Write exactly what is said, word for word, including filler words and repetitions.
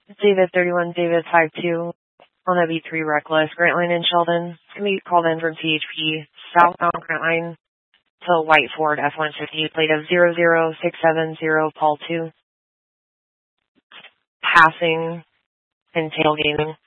David thirty-one, David five two on the B three Reckless, Grant Line in Sheldon. It's going to be called in from T H P, southbound Grant Line to White Ford F one fifty, plate of zero zero six seven zero Paul two. Passing and tailgating.